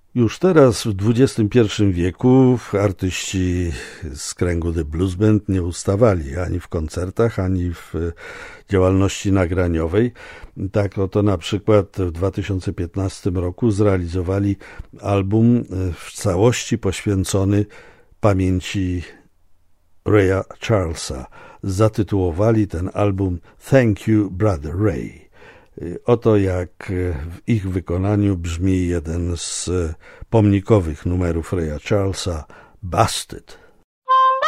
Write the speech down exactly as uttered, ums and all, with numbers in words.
Już teraz, w dwudziestym pierwszym wieku, artyści z kręgu The Blues Band nie ustawali ani w koncertach, ani w działalności nagraniowej. Tak oto na przykład w dwa tysiące piętnastym roku zrealizowali album w całości poświęcony pamięci Raya Charlesa. Zatytułowali ten album Thank You, Brother Ray. Oto jak w ich wykonaniu brzmi jeden z pomnikowych numerów Raya Charlesa, Busted.